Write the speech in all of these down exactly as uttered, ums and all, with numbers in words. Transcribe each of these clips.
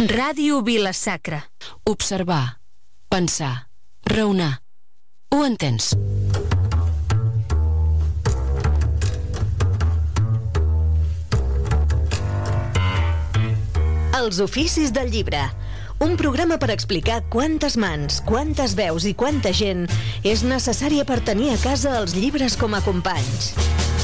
Ràdio Vila-sacra. Observar, pensar, raonar. Ho entens? Els oficis del llibre. Un programa per explicar quantes mans, quantes veus i quanta gent és necessària per tenir a casa els llibres com a companys.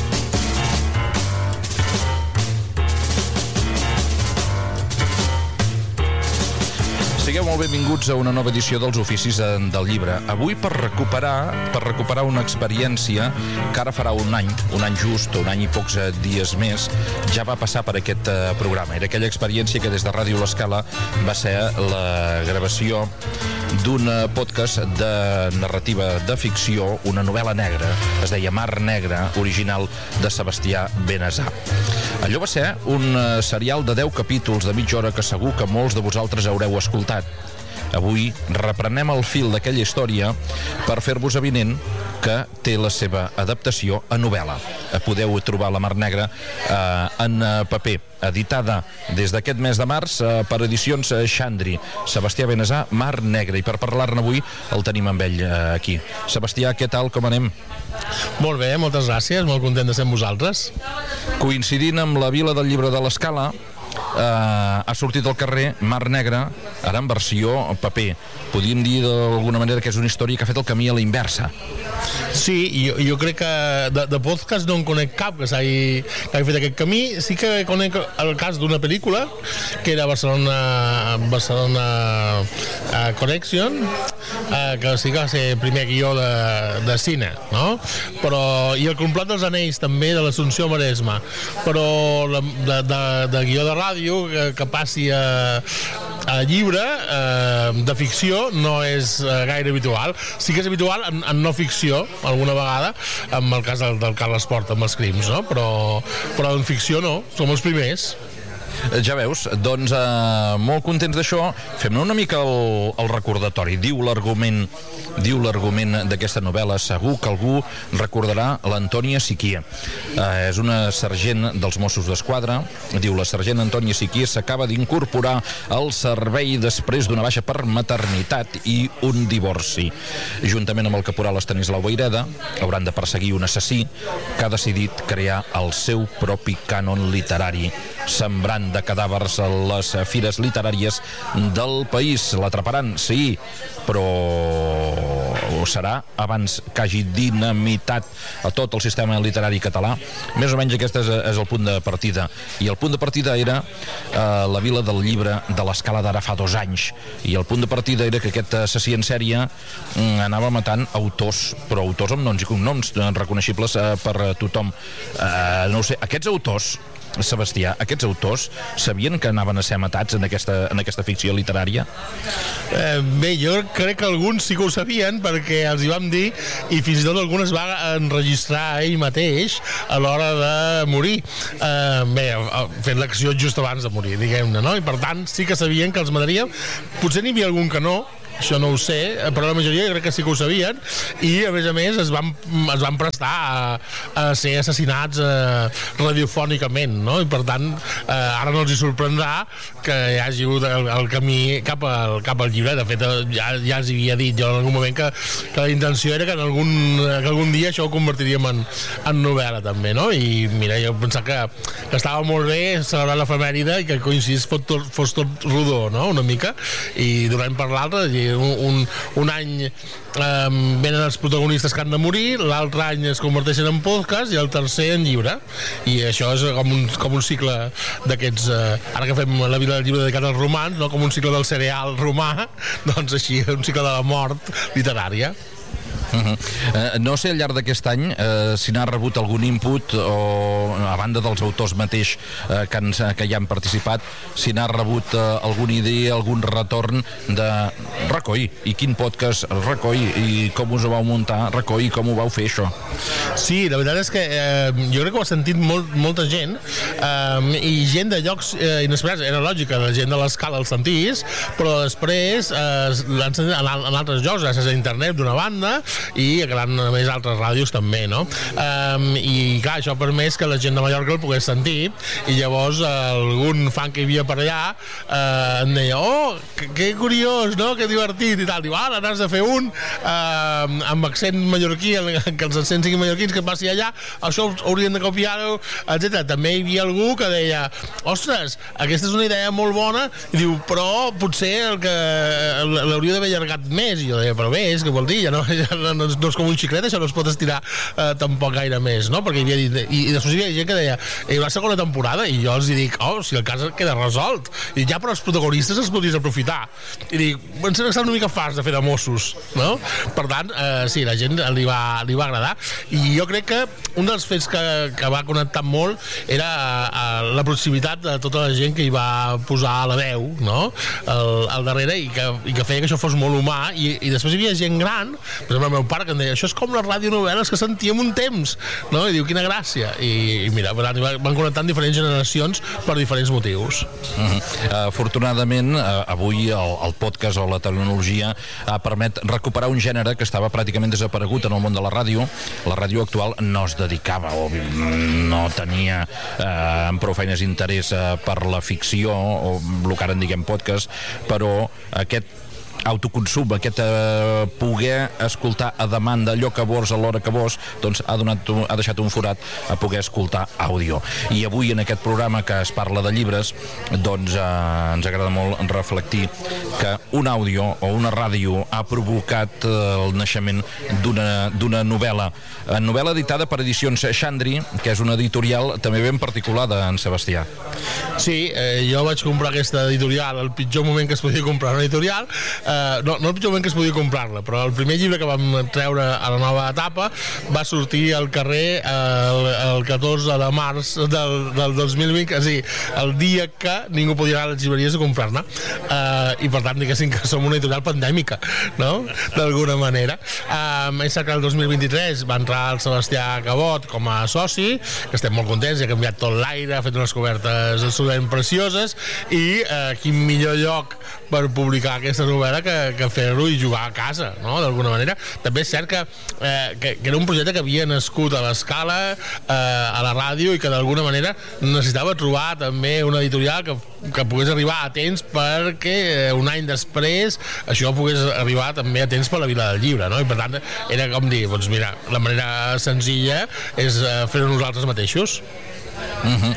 Sigueu molt benvinguts a una nova edició dels Oficis del Llibre. Avui per recuperar per recuperar una experiència que ara farà un any, un any just, un any i pocs dies més, ja va passar per aquest uh, programa. Era aquella experiència que des de Ràdio L'Escala va ser la gravació d'un podcast de narrativa de ficció, una novel·la negra, es deia Mar Negra, original de Sebastià Benessà. Allò va ser un serial de deu capítols de mitja hora que segur que molts de vosaltres haureu escoltat. Avui reprenem el fil d'aquella història per fer-vos avinent que té la seva adaptació a novel·la. Podeu trobar La Mar Negra eh, en paper, editada des d'aquest mes de març eh, per edicions Xandri. Sebastià Benessà, Mar Negra. I per parlar-ne avui el tenim amb ell eh, aquí. Sebastià, què tal, com anem? Molt bé, moltes gràcies, molt content de ser amb vosaltres. Coincidint amb la Vila del Llibre de l'Escala, Uh, ha sortit al carrer Mar Negra, ara en versió paper. Podríem dir d'alguna manera que és una història que ha fet el camí a la inversa. Sí, jo, jo crec que de, de podcast no en conec cap que s'hagi fet aquest camí. Sí que conec el cas d'una pel·lícula que era Barcelona Barcelona uh, Connection, uh, que sí que va ser el primer guió de, de cine, no? Però, i el Complot dels Anells també, de l'Assumpció Maresma. Però la, de, de, de guió de ràdio que, que passi a, a llibre eh, de ficció no és eh, gaire habitual. Sí que és habitual en, en no ficció alguna vegada, amb el cas del, del Carles Porta amb els crims, no? Però, però en ficció no, som els primers. Ja veus, doncs eh, molt contents d'això. Fem-ne una mica el, el recordatori. Diu l'argument diu l'argument d'aquesta novel·la, segur que algú recordarà l'Antònia Siquier. Eh, és una sergent dels Mossos d'Esquadra. Diu, la sergent Antònia Siquier s'acaba d'incorporar al servei després d'una baixa per maternitat i un divorci. Juntament amb el caporal Estanislau Vayreda hauran de perseguir un assassí que ha decidit crear el seu propi cànon literari, sembrant de cadàvers a les fires literàries del país. L'atraparan, sí, però ho serà abans que hagi dinamitat a tot el sistema literari català. Més o menys aquest és, és el punt de partida. I el punt de partida era eh, la Vila del Llibre de l'Escala d'ara fa dos anys. I el punt de partida era que aquest assassí en sèrie mm, anava matant autors, però autors amb noms i cognoms reconeixibles eh, per tothom. Eh, no ho sé, aquests autors, Sebastià, aquests autors sabien que anaven a ser matats en aquesta, en aquesta ficció literària? Eh, bé, jo crec que alguns sí que ho sabien perquè els hi vam dir i fins i tot alguns es va enregistrar ell mateix a l'hora de morir. Eh, bé, fent l'acció just abans de morir, diguem-ne, no? I per tant sí que sabien que els mataríem. Potser n'hi havia algun que no, això no ho sé, però la majoria crec que sí que ho sabien i a més a més es van, es van prestar a, a ser assassinats eh, radiofònicament, no? I per tant eh, ara no els hi sorprendrà que hi hagi hagut el, el camí cap al, cap al llibre. De fet ja, ja els havia dit jo en algun moment que, que la intenció era que en algun, que algun dia això ho convertiríem en, en novel·la també, no? I mira, jo pensava que, que estava molt bé celebrar l'efemèride i que coincidís fos tot, fos tot rodó, no? Una mica, i d'un any per l'altre Un, un, un any eh, venen els protagonistes que han de morir, l'altre any es converteixen en podcast i el tercer en llibre, i això és com un, com un cicle d'aquests eh, ara que fem la Vila del Llibre dedicat als romans, no? Com un cicle del cereal romà, doncs així, un cicle de la mort literària. Uh-huh. Uh, no sé al llarg d'aquest any uh, si n'ha rebut algun input o a banda dels autors mateix uh, que, han, que hi han participat, si n'ha rebut uh, alguna idea, algun retorn de recoi, i quin podcast recoi, i com us ho vau muntar recoi, i com ho vau fer això? Sí, la veritat és que eh, jo crec que ho ha sentit molt, molta gent eh, i gent de llocs eh, inesperats. Era lògica, la gent de l'Escala el sentís, però després eh, l'han sentit en, en altres llocs, gràcies a internet d'una banda, i gran més altres ràdios també, no? Um, I clar, això ha permès que la gent de Mallorca el pogués sentir, i llavors algun fan que hi havia per allà eh, em deia, oh, que, que curiós, no? Que divertit, i tal. Diu, ara n'has de fer un eh, amb accent mallorquí, que els accents siguin mallorquins, que et passi allà, això haurien de copiar-ho, etcètera. També hi havia algú que deia, ostres, aquesta és una idea molt bona, i diu, però potser el que l'hauria d'haver allargat més. I jo deia, però bé, és que vol dir, ja no, ja no, no, no és com un xiclet, això no es pot estirar eh, tampoc gaire més, no? Perquè hi havia dit, i, i després hi havia gent que deia, hi haurà segona temporada, i jo els dic, oh, si el cas queda resolt, i ja per als protagonistes els podries aprofitar. I dic, em sembla que està una mica fars de fer de Mossos, no? Per tant, eh, sí, la gent li va, li va agradar, i jo crec que un dels fets que, que va connectar molt era eh, la proximitat de tota la gent que hi va posar la veu, no? Al, al darrere, i que, i que feia que això fos molt humà, i, i després hi havia gent gran, per exemple el meu pare, que em deia, això és com les radionovel·les que sentíem un temps, no? I diu, quina gràcia. I, i mira, per tant, van connectant diferents generacions per diferents motius. Uh-huh. uh, afortunadament, uh, avui el, el podcast o la tecnologia uh, permet recuperar un gènere que estava pràcticament desaparegut en el món de la ràdio. La ràdio actual no es dedicava o no tenia uh, amb prou feines interès uh, per la ficció o el que ara en diguem podcast, però aquest autoconsum, aquest eh, poder escoltar a demanda allò que vols a l'hora que vols, doncs ha, donat, ha deixat un forat a poder escoltar àudio. I avui en aquest programa que es parla de llibres, doncs eh, ens agrada molt reflectir que un àudio o una ràdio ha provocat eh, el naixement d'una d'una novel·la. Eh, novel·la editada per Edicions Xandri, que és una editorial també ben particular d'en Sebastià. Sí, eh, jo vaig comprar aquesta editorial al pitjor moment que es podia comprar una editorial. Uh, no, no el pitjor moment que es podia comprar-la, però el primer llibre que vam treure a la nova etapa va sortir al carrer el, el catorze de març del, del dos mil vint, és a dir, el dia que ningú podia anar a les llibreries a comprar-ne, uh, i per tant diguéssim que som una editorial pandèmica, no? D'alguna manera. Uh, és cert que el dos mil vint-i-tres va entrar el Sebastià Cabot com a soci, que estem molt contents, ha canviat tot l'aire, ha fet unes cobertes absolutament precioses, i uh, quin millor lloc per publicar aquesta novel·la que, que fer-lo i jugar a casa, no? D'alguna manera. També és cert que, eh, que, que era un projecte que havia nascut a l'escala, eh, a la ràdio, i que d'alguna manera necessitava trobar també una editorial que, que pogués arribar a temps perquè eh, un any després això pogués arribar també a temps per la Vila del Llibre, no? I per tant era com dir, doncs mira, la manera senzilla és eh, fer-ho nosaltres mateixos. Uh-huh.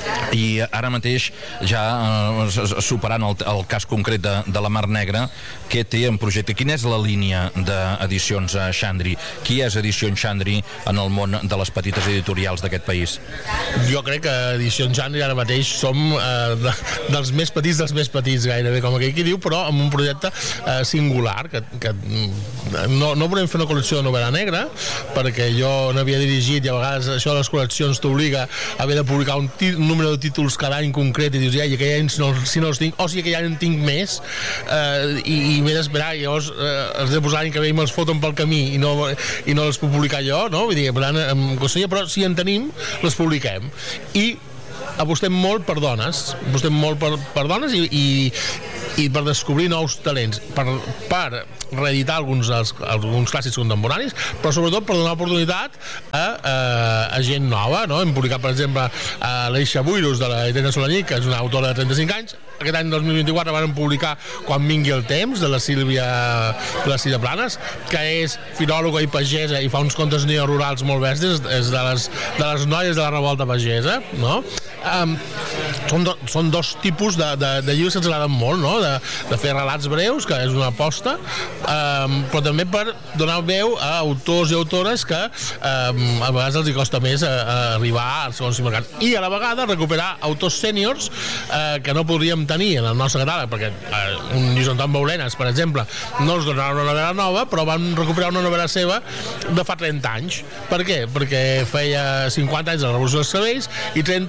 I ara mateix, ja eh, superant el, el cas concret de, de la Mar Negra, què té en projecte? Quina és la línia d'Edicions Xandri? Qui és Edicions Xandri en el món de les petites editorials d'aquest país? Jo crec que Edicions Xandri ara mateix som eh, de, dels més petits dels més petits, gairebé, com aquell qui diu, però amb un projecte eh, singular, que, que no, no volem fer una col·lecció de novel·la negra, perquè jo n'havia dirigit, i a vegades això de les col·leccions t'obliga a haver de publicar un, un número de títols cada any concret, i dius, ja, i aquell any si no, si no els tinc, o si aquell any en tinc més, eh, i, i m'he d'esperar, i llavors eh, els he de posar l'any que ve i me'ls foten pel camí i no, i no les puc publicar jo, no? Vull dir, per tant, em costaria, però si en tenim, les publiquem. I apostem molt per dones, apostem molt per, per dones i, i, i per descobrir nous talents, per, per reeditar alguns, els, alguns clàssics contemporanis, però sobretot per donar oportunitat a, a, a gent nova, no? Hem publicat, per exemple, a l'Eixa Buirus, de la Irene Solanyi, que és una autora de trenta-cinc anys. Aquest any dos mil vint-i-quatre van publicar Quan vingui el temps, de la Sílvia, de la Sílvia Planes, que és filòloga i pagesa i fa uns contes neorurals molt bèsties, és de les, de les noies de la revolta pagesa, no? Um, són, do, són dos tipus de, de, de llibres que ens agraden molt, no? De, de fer relats breus, que és una aposta, um, però també per donar veu a autors i autores que um, a vegades els hi costa més a, a arribar al segon mercat, i a la vegada recuperar autors sèniors uh, que no podríem tenir en el nostre catàleg, perquè uh, un Lluís Anton Baulenas, per exemple, no els donarà una novel·la nova, però van recuperar una novel·la seva de fa trenta anys. Per què? Perquè feia cinquanta anys de la Revolució dels Clavells i trenta anys que hi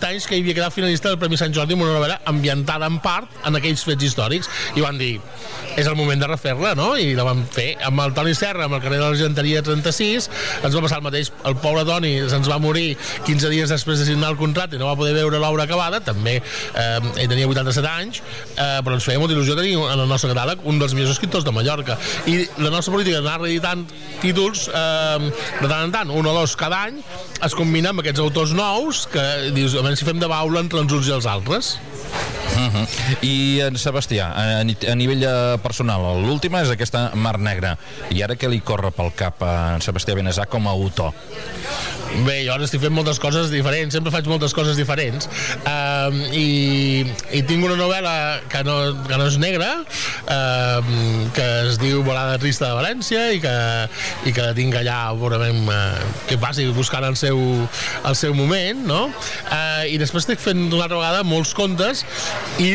havia quedat finalista del Premi Sant Jordi amb una novel·la ambientada en part en aquells fets històrics, i van dir, és el moment de refer-la, no? I la vam fer amb el Toni Serra, amb el carrer de l'Argenteria trenta-sis. Ens va passar el mateix, el pobre Toni se'ns va morir quinze dies després de signar el contracte i no va poder veure l'obra acabada, també eh, ell tenia vuitanta-set anys, eh, però ens feia molta il·lusió tenir en el nostre catàleg un dels millors escriptors de Mallorca, i la nostra política d'anar reeditant títols eh, de tant en tant, un o dos cada any, es combina amb aquests autors nous que dius, a veure si fem de baula entre els uns i els altres. Uh-huh. I en Sebastià, a, a nivell personal, l'última és aquesta Mar Negra, i ara què li corre pel cap a en Sebastià Benessà com a autor? Bé, jo ara estic fent moltes coses diferents, sempre faig moltes coses diferents, uh, i, i tinc una novel·la que no, que no és negra, uh, que es diu Volada trista de València, i que, i que la tinc allà, veurem uh, què passi, buscant el seu, el seu moment, no? Uh, I després estic fent una altra vegada molts contes, i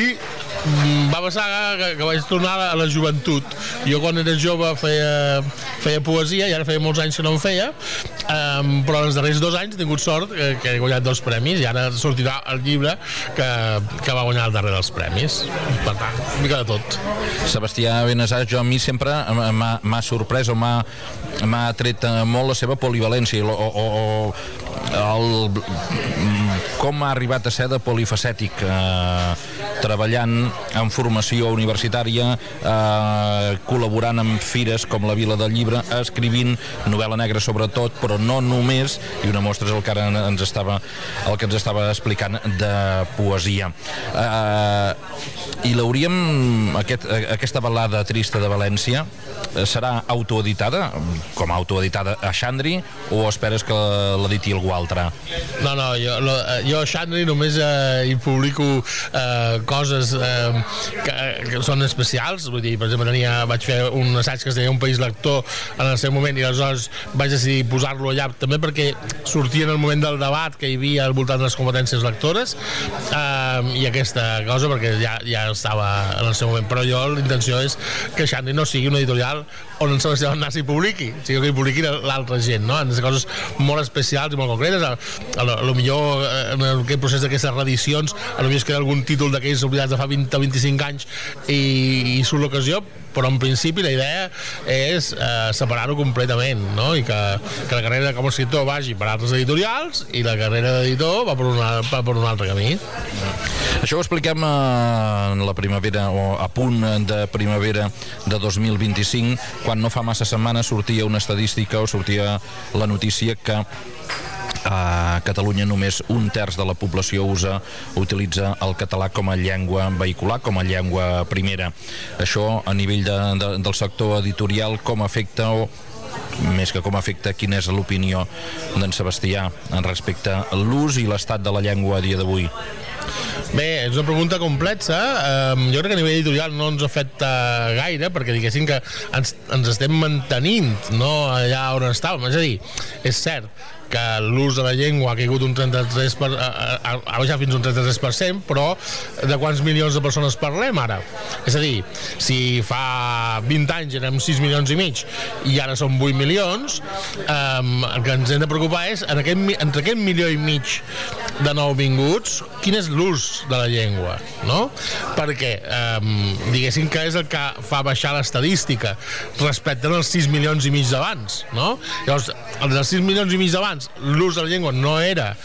va passar que, que vaig tornar a la joventut. Jo quan era jove feia, feia poesia, i ara feia molts anys que no en feia, um, però els darrers dos anys he tingut sort que, que he guanyat dos premis, i ara sortirà el llibre que, que va guanyar el darrer dels premis. Per tant, una mica de tot. Sebastià Benessà, jo a mi sempre m'ha sorprès o m'ha tret molt la seva polivalència, o, o, o el, com ha arribat a ser de polifacètic, eh, treballant en formació universitària, eh, col·laborant amb fires com la Vila del Llibre, escrivint novel·la negra sobretot, però no només, i una mostra és el que ara ens estava, el que ens estava explicant de poesia. Eh, I l'hauríem, aquest, aquesta balada trista de València, serà autoeditada, com a autoeditada a Xandri, o esperes que l'editi algú altre? No, no, jo, lo, jo a Xandri només eh, hi publico eh, coses eh, que, que són especials. Vull dir, per exemple, tenia, vaig fer un assaig que es deia Un país lector en el seu moment, i aleshores vaig decidir posar-lo allà també perquè sortia en el moment del debat que hi havia al voltant de les competències lectores, eh, i aquesta cosa perquè ja, ja estava en el seu moment. Però jo l'intenció és que Xandri no sigui una editorial on en Sebastià Benessà s'hi publiqui, sigui que hi publiqui l'altra gent, no? En coses molt especials i molt concretes. A, a, a lo millor en aquest procés d'aquestes reedicions, a lo millor es queda algun títol d'aquells oblidats de fa vint o vint-i-cinc anys i, i surt l'ocasió, però en principi la idea és eh, separar-ho completament, no? I que, que la carrera com a escriptor vagi per altres editorials i la carrera d'editor va per, una, va per un altre camí. Això ho expliquem en la primavera, o a punt de primavera de dos mil vint-i-cinc, quan no fa massa setmanes sortia una estadística o sortia la notícia que a Catalunya només un terç de la població usa, utilitza el català com a llengua vehicular, com a llengua primera. Això a nivell de, de, del sector editorial, com afecta, o més que com afecta, quina és l'opinió d'en Sebastià en respecte a l'ús i l'estat de la llengua a dia d'avui? Bé, és una pregunta complexa. Um, jo crec que a nivell editorial no ens afecta gaire, perquè diguéssim que ens, ens estem mantenint, no allà on estàvem. És a dir, és cert que l'ús de la llengua ha caigut un trenta-tres per, ha, ha baixat fins un trenta-tres per cent, però de quants milions de persones parlem ara? És a dir, si fa vint anys érem sis milions i mig i ara som vuit milions, um, el que ens hem de preocupar és en aquest, entre aquest milió i mig de nouvinguts, quin és l'ús de la llengua, no? Perquè um, diguéssim que és el que fa baixar l'estadística respecte als sis milions i mig d'abans, no? Llavors, els dels sis milions i mig d'abans l'ús de la llengua no era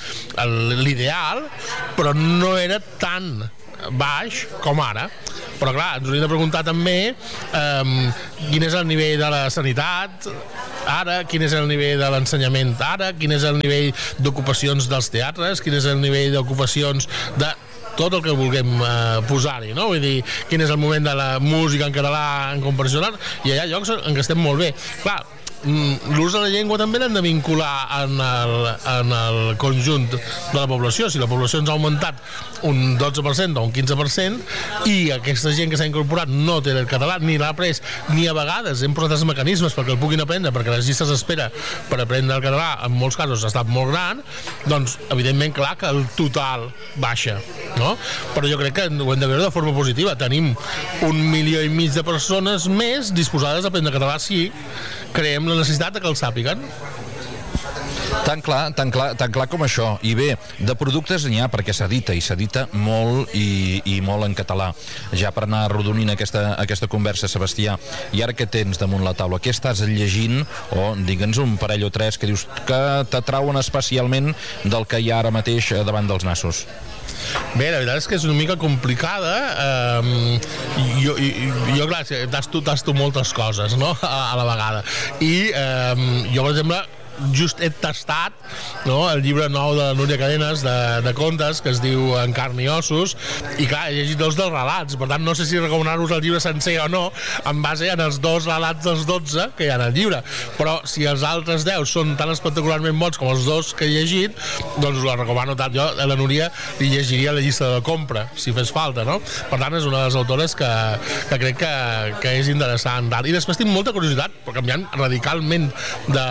l'ideal, però no era tan baix com ara. Però clar, ens hauríem de preguntar també um, quin és el nivell de la sanitat ara, quin és el nivell de l'ensenyament ara, quin és el nivell d'ocupacions dels teatres, quin és el nivell d'ocupacions de tot el que vulguem eh, posar-hi, no? Vull dir, quin és el moment de la música en català en comparació amb l'art, i hi ha llocs en què estem molt bé. Clar, l'ús de la llengua també l'hem de vincular en el, en el conjunt de la població. Si la població ens ha augmentat un dotze per cent o un quinze per cent i aquesta gent que s'ha incorporat no té el català, ni l'ha après, ni a vegades hem posat els mecanismes perquè el puguin aprendre, perquè les llistes d'espera per aprendre el català en molts casos ha estat molt gran, doncs evidentment clar que el total baixa, no? Però jo crec que ho hem de veure de forma positiva. Tenim un milió i mig de persones més disposades a aprendre català si creem la necessitat que el sàpiguen. Tan clar, tan clar, tan clar com això. I bé, de productes n'hi ha, perquè s'edita, i s'edita molt i, i molt en català. Ja per anar arrodonint aquesta, aquesta conversa, Sebastià, i ara què tens damunt la taula? Què estàs llegint? O digue'ns un parell o tres que dius que t'atrauen especialment del que hi ha ara mateix davant dels nassos. Bé, la veritat és que és una mica complicada. eh, jo, jo, jo clar, tasto, tasto moltes coses, no?, a, a la vegada. I eh, jo, per exemple, just he tastat, no?, el llibre nou de la Núria Cadenes de, de contes, que es diu En carn i ossos, i clar, he llegit dos dels relats, per tant no sé si recomanar-vos el llibre sencer o no, en base en els dos relats dels dotze que hi ha en el llibre, però si els altres deu són tan espectacularment bons com els dos que he llegit, doncs us la recomano tant. Jo a la Núria li llegiria la llista de la compra, si fes falta, no? Per tant, és una de les autores que, que crec que, que és interessant. I després tinc molta curiositat, però canviant radicalment de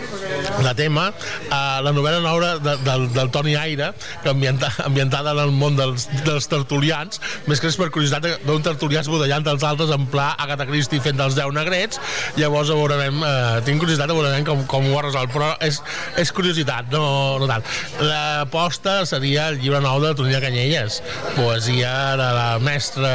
de tema, uh, la novel·la nova de, del, del Toni Aire, que ambienta, ambientada en el món dels, dels tertulians, més que és per curiositat d'un tertulià esbudellant els altres en pla Agatha Christie fent dels deu negrets. Llavors veurem, uh, tinc curiositat de veure com, com ho ha resolt, però és, és curiositat, no, no tant. L'aposta seria el llibre nou de Tonina Canyelles, poesia de la mestra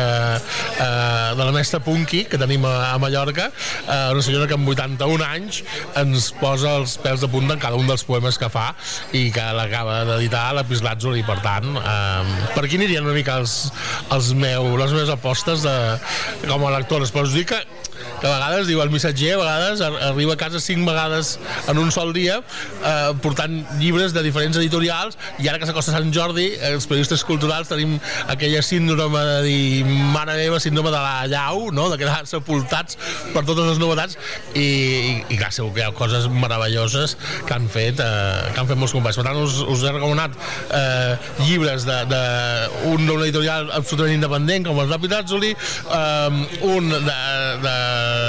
uh, de la mestra Punky, que tenim a, a Mallorca, uh, una senyora que amb vuitanta-un anys ens posa els pèls de punta en cada un dels poemes que fa i que l'acaba d'editar Lapislàtzuli. Per tant, eh, per aquí anirien una mica els, els meu, les meves apostes de, com a lectores. Però us dic que que a vegades, diu el missatger, a vegades arriba a casa cinc vegades en un sol dia eh, portant llibres de diferents editorials, i ara que s'acosta Sant Jordi, els periodistes culturals tenim aquella síndrome de dir, mare meva, síndrome de la llau, no?, de quedar sepultats per totes les novetats, i, i, i clar, segur que hi ha coses meravelloses que han fet, eh, que han fet molts companys. Per tant, us, us he recomanat eh, llibres d'un de, de d'una editorial absolutament independent com el Lapislàtzuli, eh, un de, de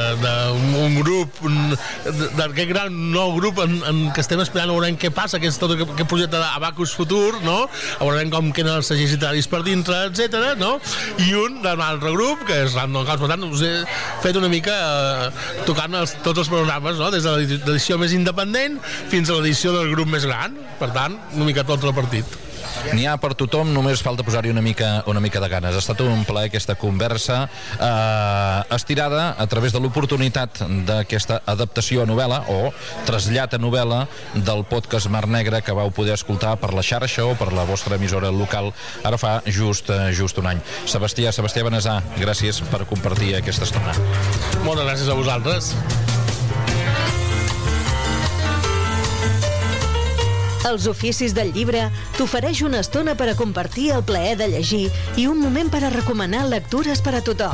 d'un grup, d'aquest gran nou grup en, en què estem esperant a veure què passa, que és tot aquest projecte d'Abacus Futur, no?, a veure com queden els segells literaris per dintre, etcètera, no?, i un d'un altre grup, que és Random House. Per tant, us he fet una mica eh, tocant els, tots els programes, no?, des de l'edició més independent fins a l'edició del grup més gran. Per tant, una mica tot repartit. N'hi ha per tothom, només falta posar-hi una mica, una mica de ganes. Ha estat un plaer aquesta conversa eh, estirada a través de l'oportunitat d'aquesta adaptació a novel·la o trasllat a novel·la del podcast Mar Negra, que vau poder escoltar per la xarxa o per la vostra emissora local ara fa just, just un any. Sebastià, Sebastià Benesà, gràcies per compartir aquesta estona. Moltes gràcies a vosaltres. Els oficis del llibre t'ofereix una estona per a compartir el plaer de llegir i un moment per a recomanar lectures per a tothom.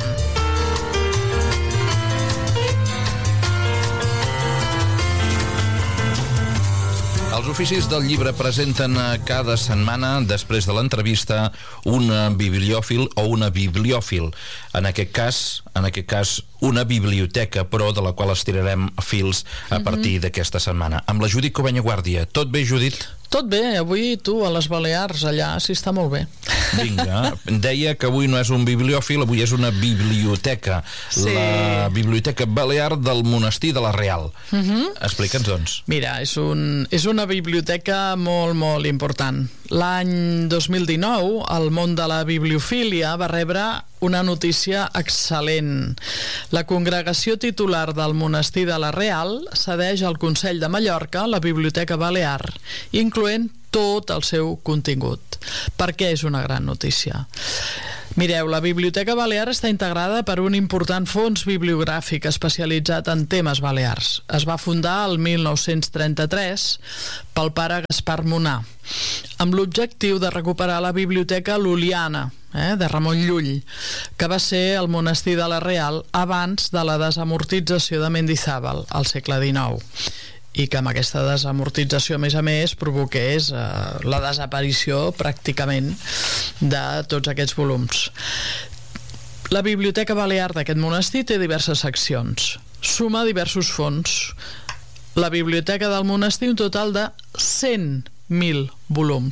Els oficis del llibre presenten cada setmana, després de l'entrevista, un bibliòfil o una bibliòfil. En aquest cas, en aquest cas, una biblioteca, però de la qual estirarem fils a partir d'aquesta setmana. Amb la Judit Covenya Guàrdia. Tot bé, Judit? Tot bé, avui tu a les Balears allà sí està molt bé. Vinga, deia que avui no és un bibliòfil, avui és una biblioteca. Sí. La Biblioteca Balear del Monestir de la Real. Uh-huh. Explica'ns, doncs. Mira, és, un, és una biblioteca molt, molt important. L'any dos mil dinou, el món de la bibliofília va rebre una notícia excel·lent. La congregació titular del Monestir de la Real cedeix al Consell de Mallorca la Biblioteca Balear, incloent tot el seu contingut. Per què és una gran notícia? Mireu, la Biblioteca Balear està integrada per un important fons bibliogràfic especialitzat en temes balears. Es va fundar el mil nou-cents trenta-tres pel pare Gaspar Monà, amb l'objectiu de recuperar la Biblioteca Lul·liana, eh, de Ramon Llull, que va ser el monestir de la Real abans de la desamortització de Mendizábal, al segle dinou. I que amb aquesta desamortització, a més a més, provoqués eh, la desaparició pràcticament de tots aquests volums. La Biblioteca Balear d'aquest monestir té diverses seccions. Suma diversos fons. La biblioteca del monestir un total de cent mil volums.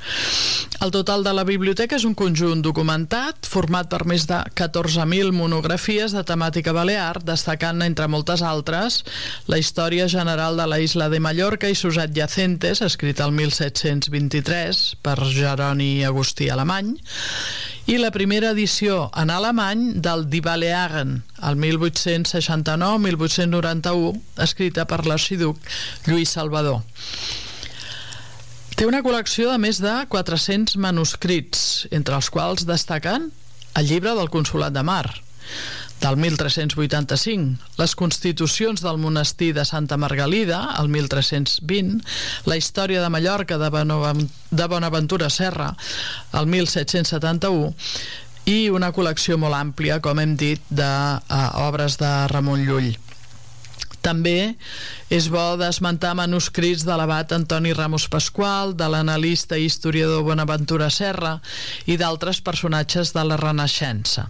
El total de la biblioteca és un conjunt documentat format per més de catorze mil monografies de temàtica balear, destacant, entre moltes altres, la història general de la isla de Mallorca i sus adyacentes, escrita el mil set-cents vint-i-tres per Jeroni Agustí Alemany, i la primera edició en alemany del Die Balearen, el mil vuit-cents seixanta-nou a mil vuit-cents noranta-u, escrita per l'arxiduc Lluís Salvador. Té una col·lecció de més de quatre-cents manuscrits, entre els quals destaquen el llibre del Consolat de Mar, del mil tres-cents vuitanta-cinc, les constitucions del monestir de Santa Margalida, el mil tres-cents vint, la història de Mallorca de Bonaventura Serra, el mil set-cents setanta-u, i una col·lecció molt àmplia, com hem dit, d'obres de Ramon Llull. També és bo d'esmentar manuscrits de l'abat Antoni Ramos Pasqual, de l'analista i historiador Bonaventura Serra i d'altres personatges de la Renaixença.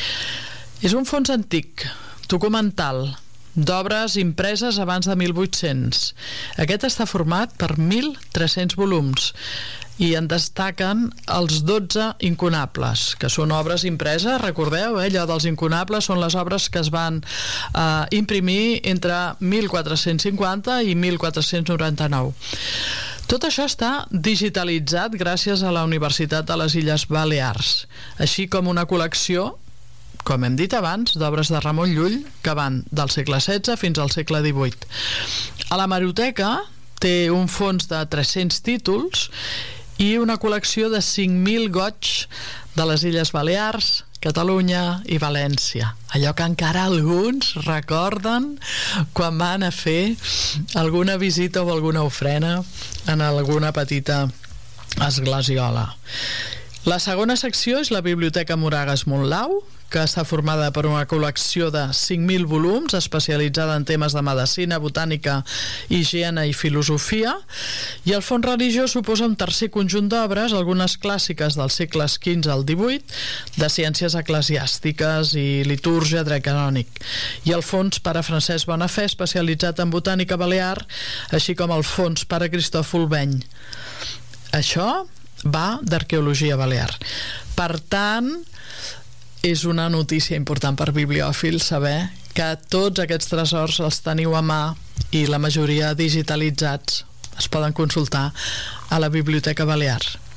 És un fons antic, documental, d'obres impreses abans de mil vuit-cents. Aquest està format per mil tres-cents volums i en destaquen els dotze incunables, que són obres impreses, recordeu, eh? Allò dels incunables són les obres que es van eh, imprimir entre mil quatre-cents cinquanta i mil quatre-cents noranta-nou. Tot això està digitalitzat gràcies a la Universitat de les Illes Balears, així com una col·lecció, com hem dit abans, d'obres de Ramon Llull que van del segle setze fins al segle divuit. A l'hemeroteca té un fons de tres-cents títols i una col·lecció de cinc mil goigs de les Illes Balears, Catalunya i València. Allò que encara alguns recorden quan van a fer alguna visita o alguna ofrena en alguna petita esglesiola. La segona secció és la Biblioteca Moragas Montlau, que està formada per una col·lecció de cinc mil volums especialitzada en temes de medicina, botànica, higiene i filosofia, i el fons religiós suposa un tercer conjunt d'obres, algunes clàssiques dels segles quinze al divuit, de ciències eclesiàstiques i litúrgia, dret canònic, i el fons Pare Francesc Bonafé, especialitzat en botànica balear, així com el fons Pare Cristòfol Beny. Això va d'arqueologia balear. Per tant, és una notícia important per bibliòfils saber que tots aquests tresors els teniu a mà i la majoria digitalitzats es poden consultar a la Biblioteca Balear.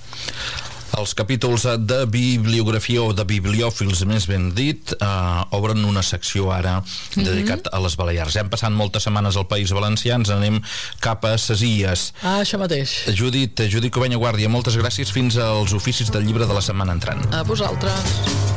Els capítols de bibliografia o de bibliòfils, més ben dit, eh, obren una secció ara dedicat mm-hmm. a les Balears. Hem passat moltes setmanes al País Valencià, ens anem cap a ses Illes. Ah, això mateix. Judit, Judit Covenya Guàrdia, moltes gràcies. Fins als oficis del llibre de la setmana entrant. A vosaltres.